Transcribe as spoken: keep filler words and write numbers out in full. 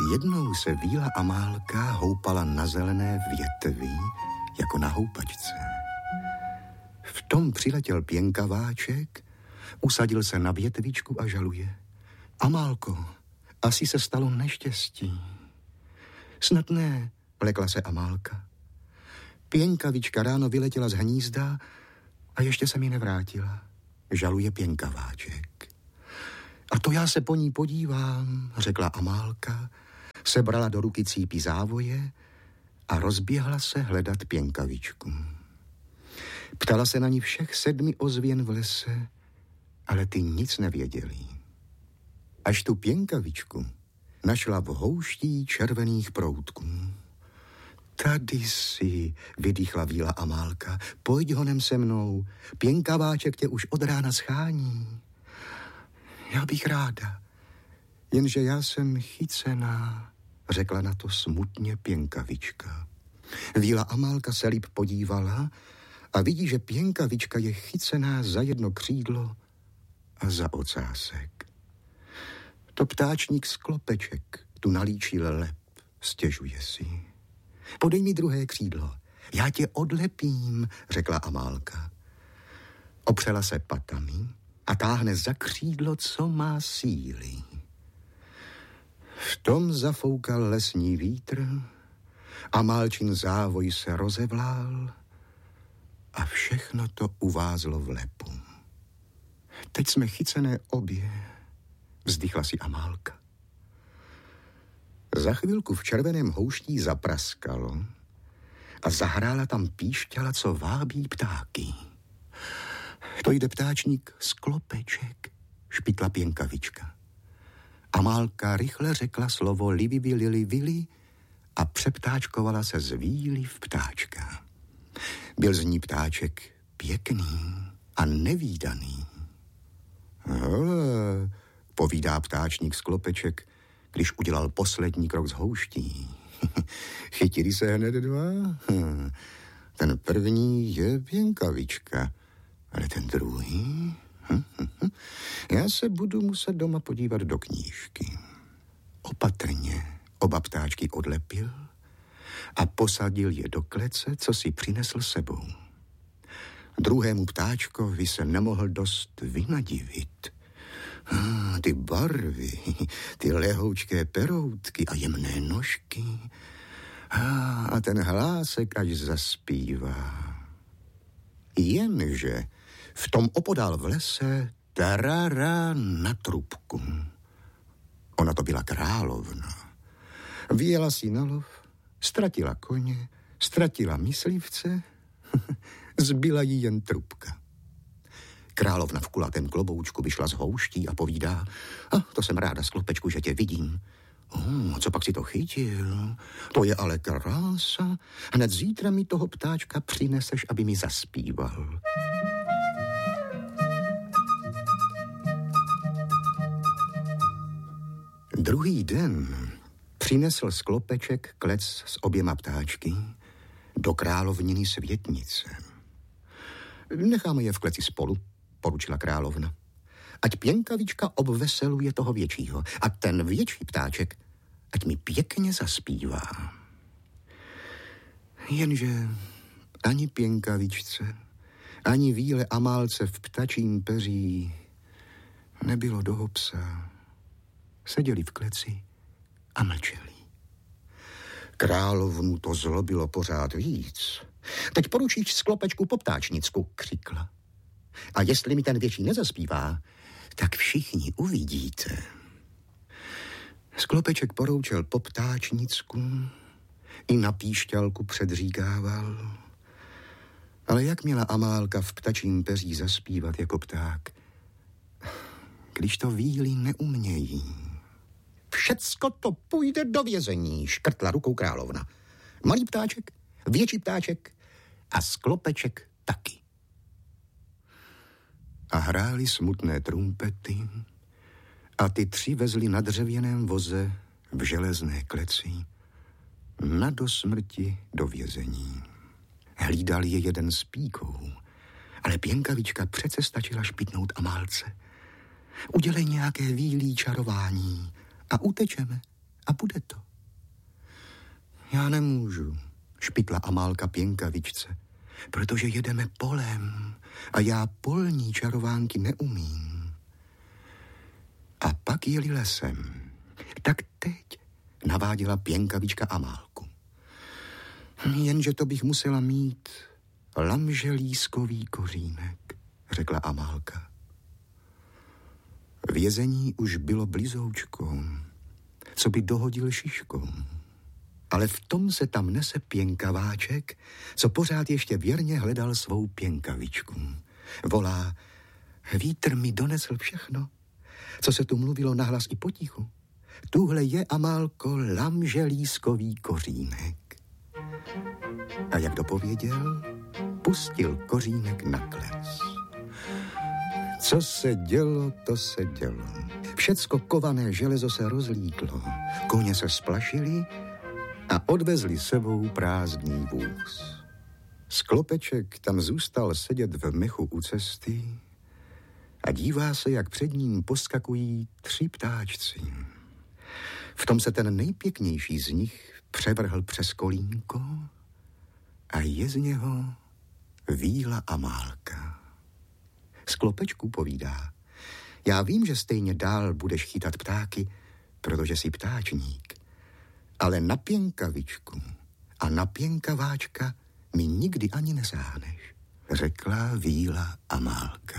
Jednou se Víla Amálka houpala na zelené větvi, jako na houpačce. V tom přiletěl pěnkaváček, usadil se na větvičku a žaluje. Amálko, asi se stalo neštěstí. Snad ne, vlekla se Amálka. Pěnkavička ráno vyletěla z hnízda a ještě se mi nevrátila. Žaluje pěnkaváček. A to já se po ní podívám, řekla Amálka, sebrala do ruky cípy závoje a rozběhla se hledat pěnkavičku. Ptala se na ní všech sedmi ozvěn v lese, ale ty nic nevěděli. Až tu pěnkavičku našla v houští červených proutků. Tady si, vydýchla Víla Amálka, pojď honem se mnou, pěnkaváček tě už od rána schání. Já bych ráda, jenže já jsem chycená, řekla na to smutně pěnkavička. Víla Amálka se líp podívala a vidí, že pěnkavička je chycená za jedno křídlo a za ocásek. To ptáčník Sklopeček tu nalíčil lep, stěžuje si. Podej mi druhé křídlo, já tě odlepím, řekla Amálka. Opřela se patami a táhne za křídlo, co má síly. V tom zafoukal lesní vítr, Amálčin závoj se rozevlál a všechno to uvázlo v lepu. Teď jsme chycené obě, vzdychla si Amálka. Za chvilku v červeném houští zapraskalo a zahrála tam píšťala, co vábí ptáky. To jde ptáčník Sklopeček, špitla pěnkavička. Amálka rychle řekla slovo livivi lili vili a přeptáčkovala se z Víly v ptáčka. Byl z ní ptáček pěkný a nevídaný. Hele, povídá ptáčník Sklopeček, když udělal poslední krok z houští. Chytili se hned dva? Ten první je pěnkavička, ale ten druhý? Já se budu muset doma podívat do knížky. Opatrně oba ptáčky odlepil a posadil je do klece, co si přinesl sebou. Druhému ptáčkovi se nemohl dost vynadivit. Ah, ty barvy, ty lehoučké peroutky a jemné nožky. Ah, a ten hlásek, až zaspívá. Jenže v tom opodál v lese tarara na trubku. Ona to byla královna. Vyjela si na lov, ztratila koně, ztratila myslivce, zbyla jí jen trubka. Královna v kulatém kloboučku vyšla z houští a povídá: a to jsem ráda, Sklopečku, že tě vidím. Oh, co pak si to chytil? To je ale krása. Hned zítra mi toho ptáčka přineseš, aby mi zaspíval. Druhý den přinesl Sklopeček klec s oběma ptáčky do královniny světnice. Necháme je v kleci spolu, poručila královna. Ať pěnkavička obveseluje toho většího a ten větší ptáček ať mi pěkně zaspívá. Jenže ani pěnkavičce, ani Víle Amálce v ptačím peří nebylo do hopsa. Seděli v kleci a mlčeli. Královnu to zlobilo pořád víc. Teď poručíš Sklopečku po ptáčnicku, křikla. A jestli mi ten větší nezaspívá, tak všichni uvidíte. Sklopeček poroučel po ptáčnicku, i na píšťalku předříkával. Ale jak měla Amálka v ptačím peří zaspívat jako pták, když to Víly neumějí? Všecko to půjde do vězení, škrtla rukou královna. Malý ptáček, větší ptáček a Sklopeček taky. A hráli smutné trumpety a ty tři vezli na dřevěném voze v železné kleci na do smrti do vězení. Hlídal je jeden s píkou, ale pěnkavička přece stačila špitnout Amálce. Udělej nějaké Vílí čarování a utečeme, a bude to. Já nemůžu, špitla Amálka Pěnkavičce, protože jedeme polem a já polní čarovánky neumím. A pak jeli lesem. Tak teď naváděla Pěnkavička Amálku. Jenže to bych musela mít lamželískový kořínek, řekla Amálka. Vězení už bylo blizoučko, co by dohodil šiškou. Ale v tom se tam nese Pěnkaváček, co pořád ještě věrně hledal svou Pěnkavičku. Volá, vítr mi donesl všechno, co se tu mluvilo nahlas i potichu. Tuhle je, Amálko, lamželískový kořínek. A jak dopověděl, pustil kořínek na klec. Co se dělo, to se dělo. Všecko kované železo se rozlítlo, koně se splašili a odvezli sebou prázdný vůz. Sklopeček tam zůstal sedět v mechu u cesty a dívá se, jak před ním poskakují tři ptáčci. V tom se ten nejpěknější z nich převrhl přes kolínko a je z něho víla Amálka. Sklopečku povídá, já vím, že stejně dál budeš chytat ptáky, protože jsi ptáčník, ale na Pěnkavičku a na Pěnkaváčka mi nikdy ani nesáhneš, řekla víla Amálka.